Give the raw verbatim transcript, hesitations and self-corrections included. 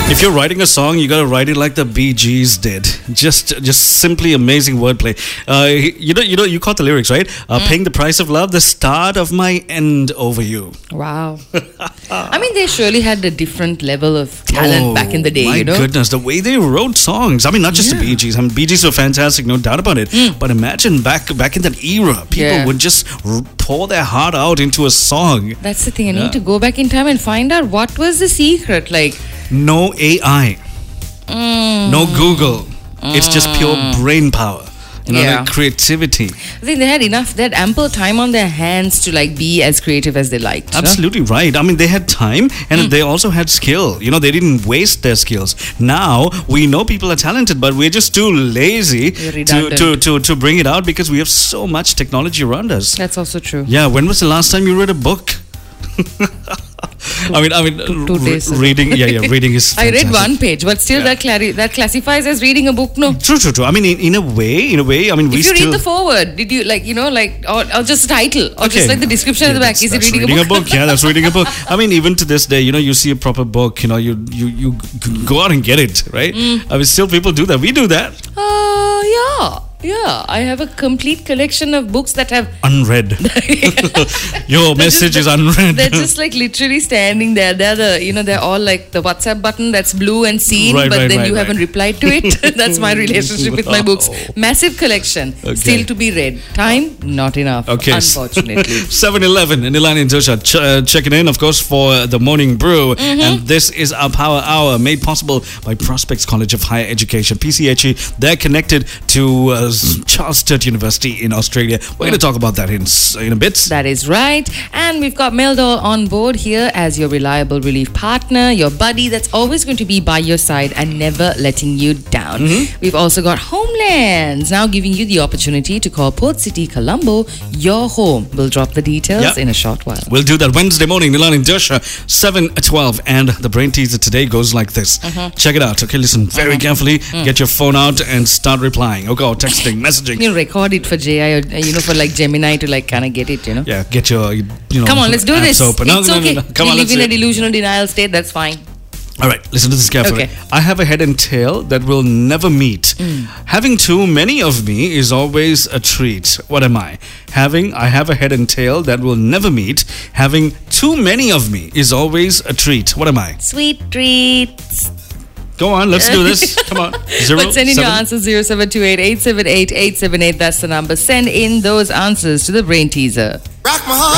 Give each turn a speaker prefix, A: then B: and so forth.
A: If you're writing a song, you gotta write it like the Bee Gees did. Just, just simply amazing wordplay. Uh, you know, you know, you caught the lyrics, right? Uh, mm. Paying the price of love, the start of my end over you.
B: Wow. I mean, they surely had a different level of talent
A: oh,
B: back in the day.
A: My
B: you know?
A: goodness, the way they wrote songs. I mean, not just yeah. the Bee Gees. I mean, Bee Gees were fantastic, no doubt about it. Mm. But imagine back, back in that era, people
B: yeah.
A: would just r- pour their heart out into a song.
B: That's the thing. I
A: yeah.
B: need to go back in time and find out what was the secret, like.
A: No A I,
B: mm.
A: no Google. Mm. It's just pure brain power. You know,
B: yeah.
A: like creativity.
B: I think they had enough, they had ample time on their hands to like be as creative as they liked.
A: Absolutely huh? right. I mean, they had time and mm. they also had skill. You know, they didn't waste their skills. Now, we know people are talented, but we're just too lazy to, to, to, to bring it out because we have so much technology around us.
B: That's also true.
A: Yeah, when was the last time you read a book? I mean, I mean,
B: two, two days
A: r- reading. Yeah, yeah, reading is.
B: I read one page, but still, yeah. that clari- that classifies as reading a book. No,
A: true, true, true. I mean, in, in a way, in a way, I mean, we
B: if you
A: still.
B: read the foreword, did you like, you know, like, or, or just the title, or okay. just like the description
A: yeah,
B: at the back? Is it reading,
A: reading
B: a book?
A: a book? Yeah, that's reading a book. I mean, even to this day, you know, you see a proper book, you know, you you you go out and get it, right? Mm. I mean, still people do that. We do that.
B: Uh, yeah. Yeah, I have a complete collection of books that have
A: unread. Your message
B: just,
A: is unread.
B: They're just like literally standing there. They're the, you know, they're all like the WhatsApp button that's blue and seen,
A: right,
B: but
A: right,
B: then
A: right,
B: you
A: right.
B: haven't replied to it. That's my relationship with my books. Massive collection, okay. still to be read. Time, not enough, okay. unfortunately.
A: seven eleven, and Nilani and Josha ch- uh, checking in, of course, for the morning brew. Mm-hmm. And this is our Power Hour, made possible by Prospects College of Higher Education, P C H E. They're connected to uh, Charles Sturt University in Australia. We're going to talk about that in, in a bit.
B: That is right. And we've got Meldol on board here as your reliable relief partner, your buddy that's always going to be by your side and never letting you down. Mm-hmm. We've also got Homelands, now giving you the opportunity to call Port City, Colombo, your home. We'll drop the details yep. in a short while.
A: We'll do that Wednesday morning, Nilani and Josha, seven twelve. And the brain teaser today goes like this. Mm-hmm. Check it out. Okay, listen very mm-hmm. carefully. Mm. Get your phone out and start replying. Okay, or texting, messaging.
B: You record it for J I or, you know, for like Gemini to like kind of get it, you know.
A: Yeah, get your, you know.
B: Come on, let's do this.
A: Open.
B: It's
A: no, no,
B: okay.
A: No, no, no. Come
B: we
A: on,
B: live in a
A: it.
B: delusional denial state, that's fine.
A: All right, listen to this carefully.
B: Okay.
A: I have a head and tail that will never meet. Mm. Having too many of me is always a treat. What am I? Having, I have a head and tail that will never meet. Having too many of me is always a treat. What am I?
B: Sweet treats.
A: Go on, let's do this. Come on.
B: Zero, but send in seven. Your answers zero seven two eight, eight seven eight, eight seven eight. That's the number. Send in those answers to the brain teaser. Rock my heart.